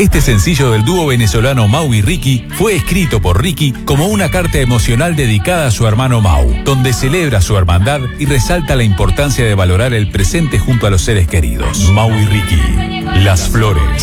Este sencillo del dúo venezolano Mau y Ricky fue escrito por Ricky como una carta emocional dedicada a su hermano Mau, donde celebra su hermandad y resalta la importancia de valorar el presente junto a los seres queridos. Mau y Ricky, Las Flores.